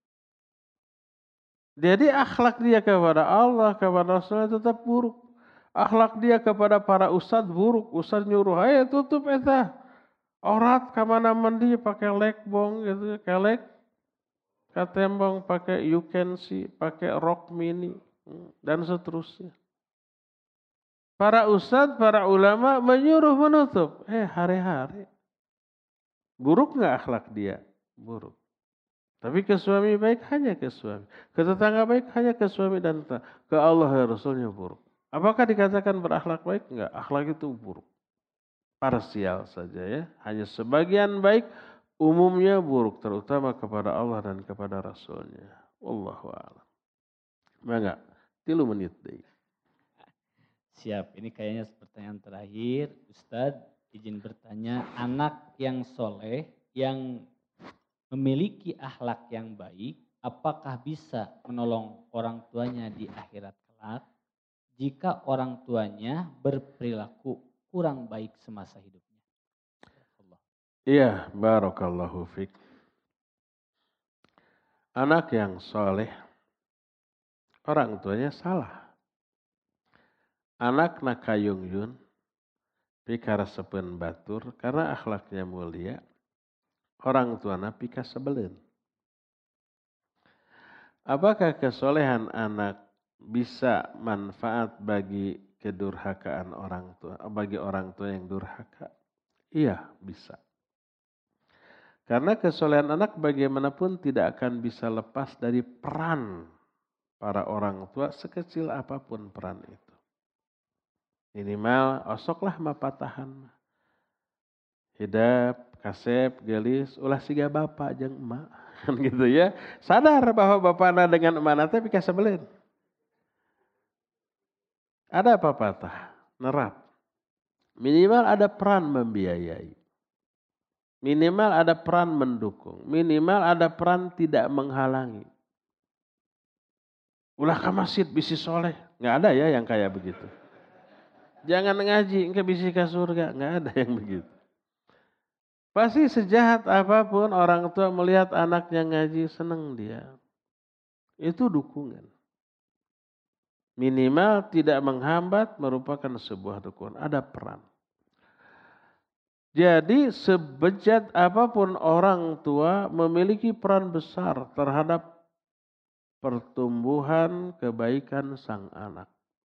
Jadi akhlak dia kepada Allah, kepada Rasulnya tetap buruk. Akhlak dia kepada para ustadz buruk. Ustadz nyuruh, ayo tutup eta. Aurat kemana mandi pakai lekbong gitu. Kelek. Katembong pakai you can see. Pakai rok mini. Dan seterusnya. Para ustadz, para ulama menyuruh menutup. Eh hari-hari. Buruk gak akhlak dia? Buruk. Tapi ke suami baik hanya ke suami. Ke tetangga baik hanya ke suami dan tetangga. Ke Allah dan Rasulnya buruk. Apakah dikatakan berakhlak baik? Enggak. Akhlak itu buruk. Parsial saja ya. Hanya sebagian baik. Umumnya buruk. Terutama kepada Allah dan kepada Rasulnya. Wallahu a'lam. Mangga. Tilu menit deh. Siap, ini kayaknya pertanyaan terakhir. Ustadz, izin bertanya, anak yang soleh, yang memiliki akhlak yang baik, apakah bisa menolong orang tuanya di akhirat kelak jika orang tuanya berperilaku kurang baik semasa hidupnya? Allah. Iya, barakallahu fiik. Anak yang soleh, orang tuanya salah. Anak na kayung yun, pikara sepen batur, karena akhlaknya mulia, orang tuana pika sebelen. Apakah kesolehan anak bisa manfaat bagi kedurhakaan orang tua, bagi orang tua yang durhaka? Iya, bisa. Karena kesolehan anak bagaimanapun tidak akan bisa lepas dari peran para orang tua sekecil apapun peran itu. Minimal osoklah mapatahan. Hidap, kasep, gelis, ulah siga bapak jeung emak. Kan gitu ya. Sadar bahwa bapakna dengan emakna teh pika sebelen. Ada apa patah? Nerap. Minimal ada peran membiayai. Minimal ada peran mendukung. Minimal ada peran tidak menghalangi. Ulah ke masjid bisi soleh. Nggak ada ya yang kayak begitu. Jangan ngaji, engke bisi ke surga. Nggak ada yang begitu. Pasti sejahat apapun orang tua melihat anaknya ngaji, senang dia. Itu dukungan. Minimal tidak menghambat merupakan sebuah dukungan. Ada peran. Jadi sebejat apapun orang tua memiliki peran besar terhadap pertumbuhan kebaikan sang anak.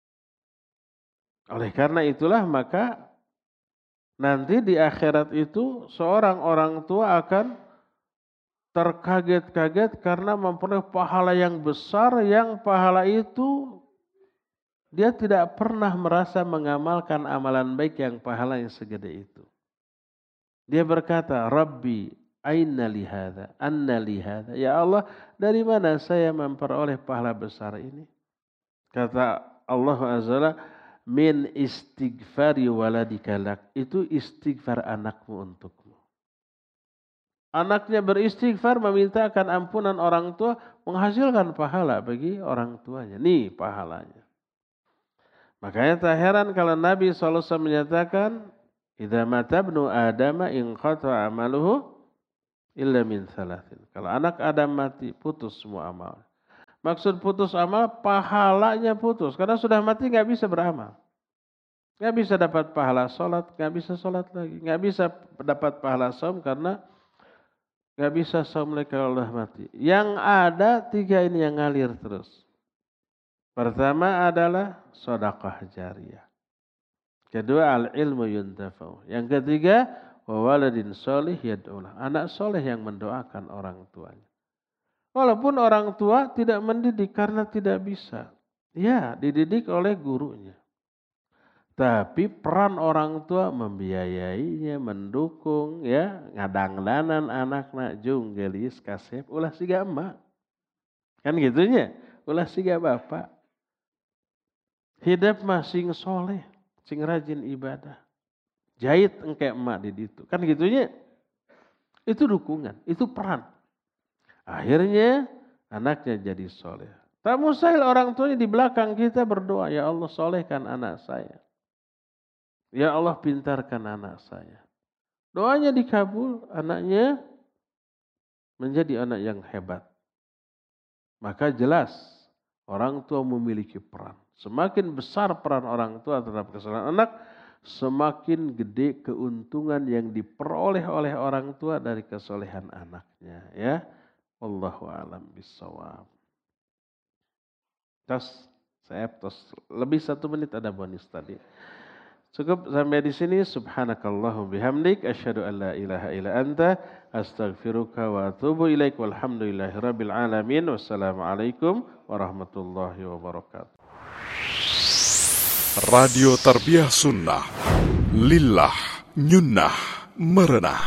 Oleh karena itulah maka nanti di akhirat itu seorang orang tua akan terkaget-kaget karena memperoleh pahala yang besar yang pahala itu dia tidak pernah merasa mengamalkan amalan baik yang pahala yang segede itu. Dia berkata, Rabbi, aina li hadza, anna li hadza. Ya Allah, dari mana saya memperoleh pahala besar ini? Kata Allah Azza wa Jalla, min istighfari waladika lak. Itu istighfar anakmu untukmu. Anaknya beristighfar memintakan ampunan orang tua menghasilkan pahala bagi orang tuanya. Nih pahalanya. Makanya tak heran kalau Nabi shallallahu alaihi wasallam menyatakan Idza mata ibnu Adam inqata amaluhu illa min thalathin. Kalau anak Adam mati, putus semua amal. Maksud putus amal, pahalanya putus. Karena sudah mati nggak bisa beramal. Nggak bisa dapat pahala sholat, nggak bisa sholat lagi. Nggak bisa dapat pahala saum karena nggak bisa saum lagi kalau sudah mati. Yang ada tiga ini yang ngalir terus. Pertama adalah sedekah jariyah. Kedua al-ilmu yuntafa'u. Yang ketiga wa waladin sholih yad'ulah. Anak soleh yang mendoakan orang tuanya. Walaupun orang tua tidak mendidik karena tidak bisa. Ya, dididik oleh gurunya. Tapi peran orang tua membiayainya, mendukung, ya, ngadangdanan anak-anak jung gelis kasep ulah siga emak. Kan gitunya, ulah siga bapak. Hidup masing soleh, sing rajin ibadah. Jahit engke emak di ditu. Kan gitunya. Itu dukungan, itu peran. Akhirnya anaknya jadi soleh. Tak mustahil orang tuanya di belakang kita berdoa, ya Allah solehkan anak saya. Ya Allah pintarkan anak saya. Doanya dikabul, anaknya menjadi anak yang hebat. Maka jelas orang tua memiliki peran. Semakin besar peran orang tua terhadap kesalahan anak, semakin gede keuntungan yang diperoleh oleh orang tua dari kesolehan anaknya. Ya, wallahu a'lam bishawab. Tos, saya tos lebih satu menit ada bonus tadi. Cukup sampai di sini. Subhanakallahumma bihamdik asyhadu an la ilaha illa anta astaghfiruka wa atubu ilaik. Walhamdulillahirabbil alamin. Wassalamualaikum warahmatullahi wabarakatuh. Radio Tarbiyah Sunnah Lillah Nyunnah Merenah.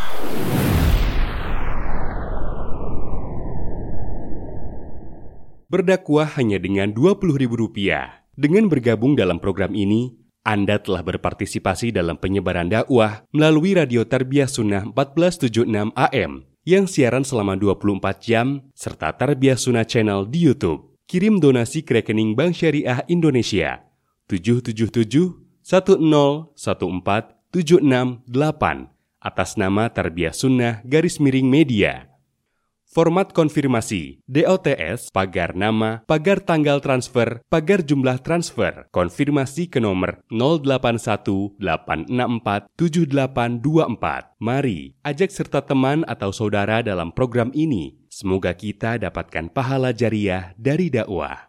Berdakwah hanya dengan dua puluh ribu rupiah. Dengan bergabung dalam program ini, Anda telah berpartisipasi dalam penyebaran dakwah melalui Radio Tarbiyah Sunnah empat belas tujuh puluh enam A M yang siaran selama dua puluh empat jam serta Tarbiyah Sunnah Channel di YouTube. Kirim donasi ke rekening Bank Syariah Indonesia tujuh tujuh tujuh satu nol satu empat tujuh enam delapan atas nama Tarbiyah Sunnah garis miring media. Format konfirmasi, D O T S, pagar nama, pagar tanggal transfer, pagar jumlah transfer, konfirmasi ke nomor nol delapan satu delapan enam empat tujuh delapan dua empat. Mari, ajak serta teman atau saudara dalam program ini. Semoga kita dapatkan pahala jariah dari dakwah.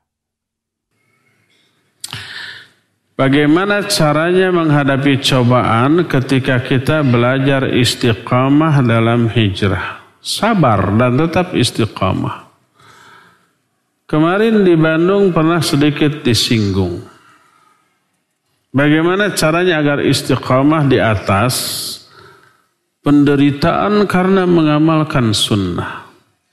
Bagaimana caranya menghadapi cobaan ketika kita belajar istiqamah dalam hijrah? Sabar dan tetap istiqamah. Kemarin di Bandung pernah sedikit disinggung. Bagaimana caranya agar istiqamah di atas penderitaan karena mengamalkan sunnah?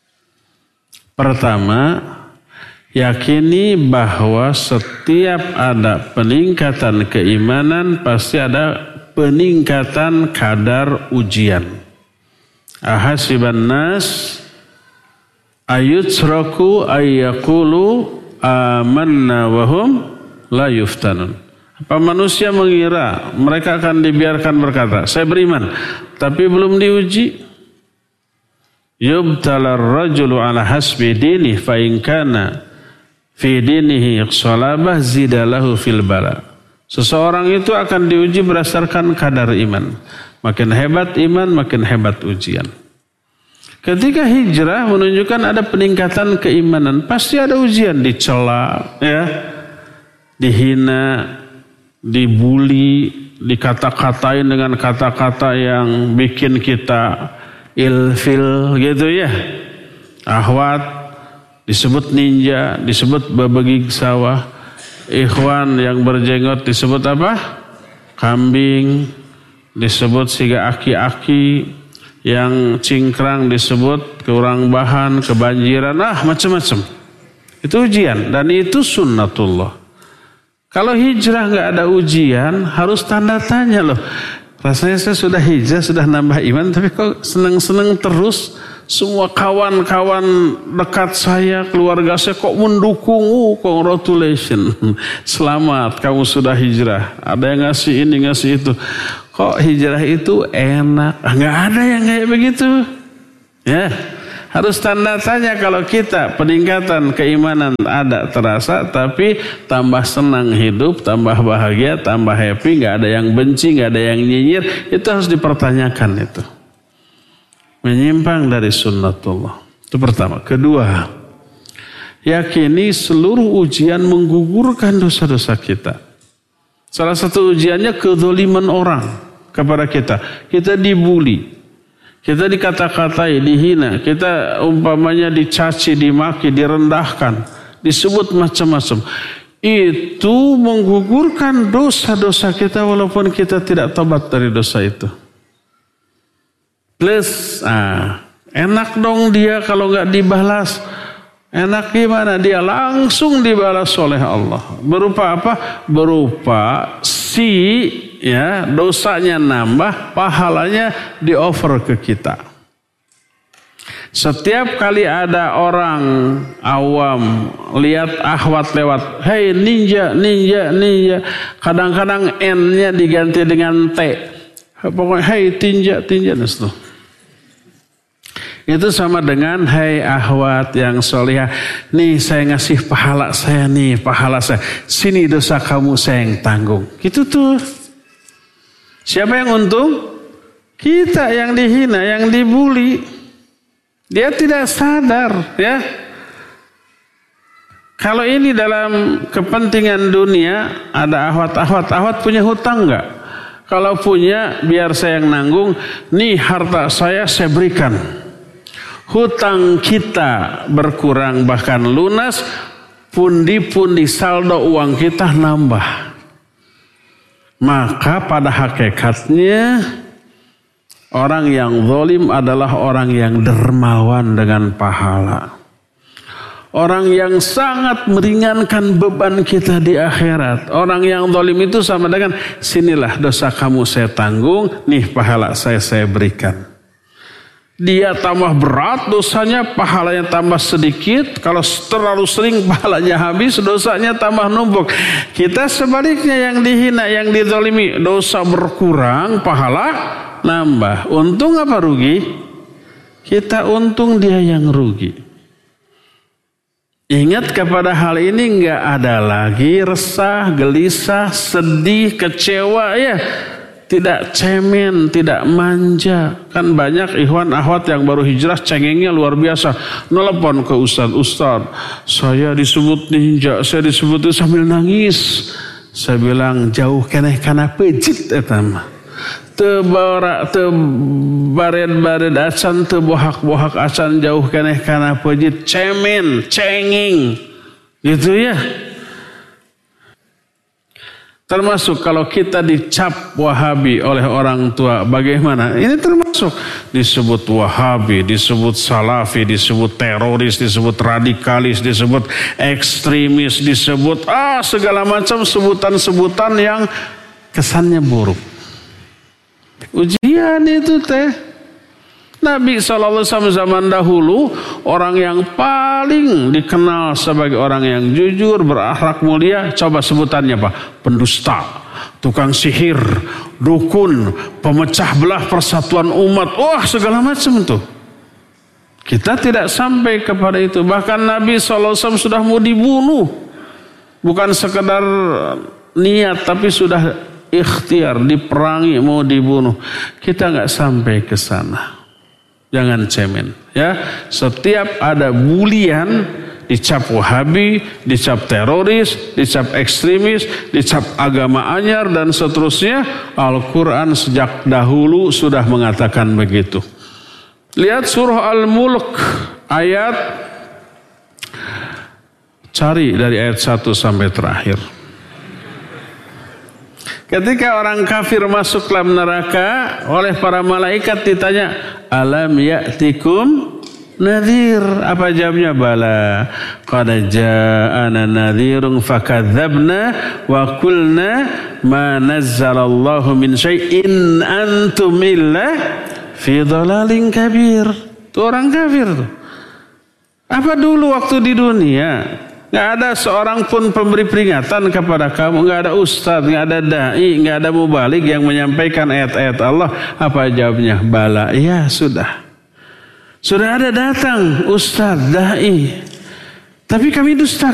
Pertama, yakini bahwa setiap ada peningkatan keimanan pasti ada peningkatan kadar ujian. Ahasiban nas ayutsraku ayyaqulu amanna wa hum la yuftanun. Apa manusia mengira mereka akan dibiarkan berkata, saya beriman, tapi belum diuji? Yubtalar rajulu ala hasbi dini fa in kana fi dinihi salabah zidalahu fil bala. Seseorang itu akan diuji berdasarkan kadar iman. Makin hebat iman, makin hebat ujian. Ketika hijrah menunjukkan ada peningkatan keimanan, pasti ada ujian, dicela, ya, dihina, dibuli, dikata-katain dengan kata-kata yang bikin kita ilfil, gitu ya. Ahwat disebut ninja, disebut babagig sawah. Ikhwan yang berjenggot disebut apa? Kambing. Disebut siga aki-aki, yang cingkrang disebut kurang bahan, kebanjiran, ah macam-macam. Itu ujian dan itu sunnatullah. Kalau hijrah nggak ada ujian, harus tanda tanya loh. Rasanya saya sudah hijrah, sudah nambah iman, tapi kok seneng-seneng terus. Semua kawan-kawan dekat saya, keluarga saya kok mendukung. Oh, congratulations. Selamat, kamu sudah hijrah. Ada yang ngasih ini, ngasih itu. kok hijrah itu enak. Nggak ada yang kayak begitu. Ya, harus tanda tanya kalau kita peningkatan keimanan ada terasa, tapi tambah senang hidup, tambah bahagia, tambah happy, nggak ada yang benci, nggak ada yang nyinyir, itu harus dipertanyakan itu. Menyimpang dari sunnatullah. Itu pertama. Kedua, yakini seluruh ujian menggugurkan dosa-dosa kita. Salah satu ujiannya kezaliman orang kepada kita. Kita dibuli, kita dikata-katai, dihina, kita umpamanya dicaci, dimaki, direndahkan, disebut macam-macam. Itu menggugurkan dosa-dosa kita walaupun kita tidak tobat dari dosa itu. Plus, ah, enak dong dia kalau nggak dibalas. Enak gimana? Dia langsung dibalas oleh Allah. Berupa apa? Berupa si ya dosanya nambah, pahalanya di-offer ke kita. Setiap kali ada orang awam lihat akhwat lewat, hei ninja, ninja, ninja. Kadang-kadang N-nya diganti dengan T. Pokoknya hei tinja, tinja. Itu sama dengan hai ahwat yang solihah. Nih saya ngasih pahala saya nih, pahala saya. Sini dosa kamu saya yang tanggung. Gitu tuh. Siapa yang untung? Kita yang dihina, yang dibuli. Dia tidak sadar ya. Kalau ini dalam kepentingan dunia, ada ahwat-ahwat. Ahwat punya hutang enggak? Kalau punya, biar saya yang nanggung. Nih harta saya saya berikan. Hutang kita berkurang bahkan lunas, pundi-pundi saldo uang kita nambah. Maka pada hakikatnya orang yang zalim adalah orang yang dermawan dengan pahala. Orang yang sangat meringankan beban kita di akhirat. Orang yang zalim itu sama dengan sinilah dosa kamu saya tanggung, nih pahala saya saya berikan. Dia tambah berat dosanya, pahalanya tambah sedikit. Kalau terlalu sering pahalanya habis, dosanya tambah numpuk. Kita sebaliknya yang dihina, yang dizalimi, dosa berkurang, pahala nambah. Untung apa rugi? Kita untung, dia yang rugi. Ingat kepada hal ini, nggak ada lagi resah, gelisah, sedih, kecewa ya. Tidak cemen, tidak manja. Kan banyak ikhwan ahwat yang baru hijrah cengengnya luar biasa. Nelpon ke ustaz, ustaz saya disebut ninja, saya disebut itu sambil nangis. Saya bilang jauh keneh kana pejit etam. Teu bara teu bared-bared acan, teu bohak-bohak acan, jauh keneh kana pejit, cemen, cengeng. Gitu ya. Termasuk kalau kita dicap Wahabi oleh orang tua, bagaimana? Ini termasuk disebut Wahabi, disebut Salafi, disebut teroris, disebut radikalis, disebut ekstremis, disebut ah segala macam sebutan-sebutan yang kesannya buruk. Ujian itu teh. Nabi shallallahu alaihi wasallam zaman dahulu orang yang paling dikenal sebagai orang yang jujur, berakhlak mulia, coba sebutannya apa? Pendusta, tukang sihir, dukun, pemecah belah persatuan umat, wah segala macam tuh. Kita tidak sampai kepada itu. Bahkan Nabi shallallahu alaihi wasallam sudah mau dibunuh, bukan sekedar niat, tapi sudah ikhtiar, diperangi, mau dibunuh. Kita nggak sampai ke sana. Jangan cemen ya. Setiap ada bulian, dicap Wahabi, dicap teroris, dicap ekstremis, dicap agama anyar dan seterusnya. Al-Quran sejak dahulu sudah mengatakan begitu. Lihat surah Al-Mulk ayat, cari dari ayat satu sampai terakhir. Ketika orang kafir masuk dalam neraka, oleh para malaikat ditanya, alam ya'tikum nadhir? Apa jawabnya? Bala qad ja'ana nadhirun fakadzabna wa qulna ma nazzalallahu min syai'in antum illa fi dhalalin kabir. Itu orang kafir tuh. Apa dulu waktu di dunia Nggak ada seorang pun pemberi peringatan kepada kamu. Nggak ada ustadz, nggak ada da'i, nggak ada mubalik yang menyampaikan ayat-ayat Allah. Apa jawabnya? Bala. Ya sudah. Sudah ada datang ustadz, da'i. Tapi kami dusta.